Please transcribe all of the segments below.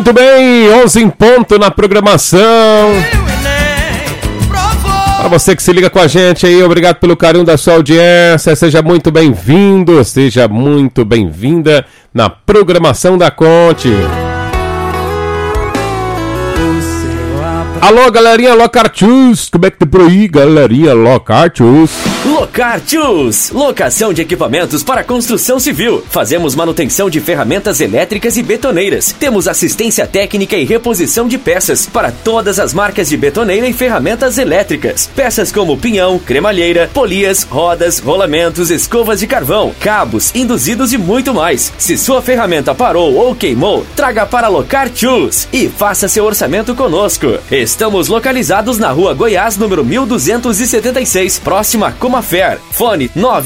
Muito bem, 11 em ponto na programação. Para você que se liga com a gente aí, obrigado pelo carinho da sua audiência. Seja muito bem-vindo, seja muito bem-vinda na programação da Conte. Alô, galerinha Locartus, como é que tá por aí, galerinha Locartus? Locartus, locação de equipamentos para construção civil. Fazemos manutenção de ferramentas elétricas e betoneiras. Temos assistência técnica e reposição de peças para todas as marcas de betoneira e ferramentas elétricas. Peças como pinhão, cremalheira, polias, rodas, rolamentos, escovas de carvão, cabos, induzidos e muito mais. Se sua ferramenta parou ou queimou, traga para Locartus e faça seu orçamento conosco. Estamos localizados na Rua Goiás, número 1276, próxima a Comafer. Fone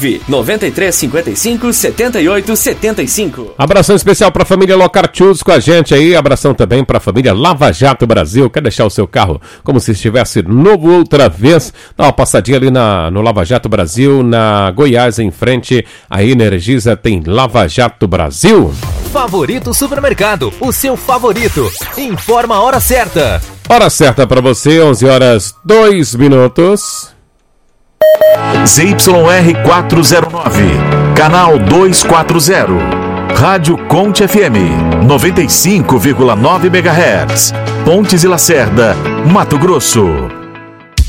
993557875. Abração especial para a família Locartus com a gente aí. Abração também para a família Lava Jato Brasil. Quer deixar o seu carro como se estivesse novo outra vez? Dá uma passadinha ali no Lava Jato Brasil, na Goiás, em frente à Energisa, tem Lava Jato Brasil. Favorito Supermercado, o seu favorito. Informa a hora certa. Hora certa para você, 11 horas 2 minutos. ZYR 409, canal 240. Rádio Conte FM, 95,9 MHz. Pontes e Lacerda, Mato Grosso.